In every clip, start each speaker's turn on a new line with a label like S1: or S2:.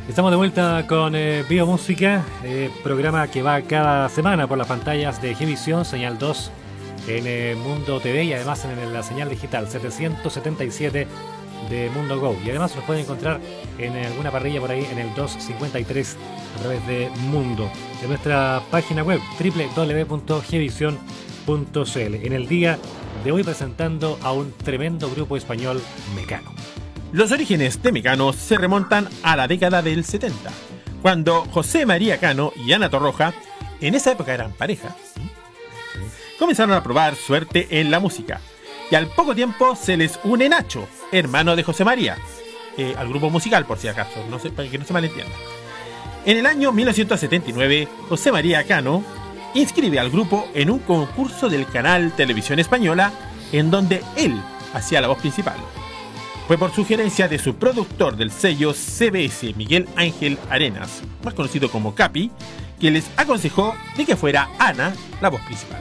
S1: Estamos de vuelta con Biomúsica, programa que va cada semana por las pantallas de Gevisión, señal 2 en Mundo TV y además en la señal digital 777 de Mundo Go. Y además los pueden encontrar en alguna parrilla por ahí en el 253 a través de Mundo. En nuestra página web www.gevision.cl. En el día de hoy presentando a un tremendo grupo español, Mecano.
S2: Los orígenes de Mecano se remontan a la década del 70, cuando José María Cano y Ana Torroja, en esa época eran pareja, comenzaron a probar suerte en la música. Y al poco tiempo se les une Nacho, hermano de José María, al grupo musical por si acaso, no sé, para que no se malentienda. En el año 1979, José María Cano inscribe al grupo en un concurso del canal Televisión Española, en donde él hacía la voz principal. Fue por sugerencia de su productor del sello CBS, Miguel Ángel Arenas, más conocido como Capi, que les aconsejó de que fuera Ana la voz principal.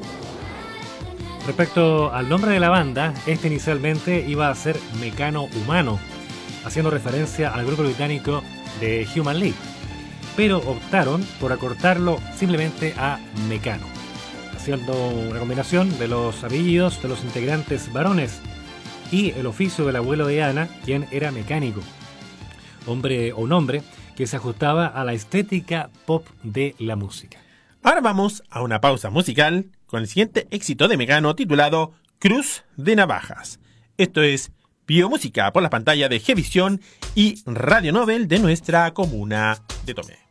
S1: Respecto al nombre de la banda, este inicialmente iba a ser Mecano Humano, haciendo referencia al grupo británico de Human League, pero optaron por acortarlo simplemente a Mecano, haciendo una combinación de los apellidos de los integrantes varones y el oficio del abuelo de Ana, quien era mecánico, hombre o un hombre que se ajustaba a la estética pop de la música.
S2: Ahora vamos a una pausa musical con el siguiente éxito de Mecano titulado Cruz de Navajas. Esto es Biomúsica por la pantalla de Gevisión y Radio Nobel de nuestra comuna de Tomé.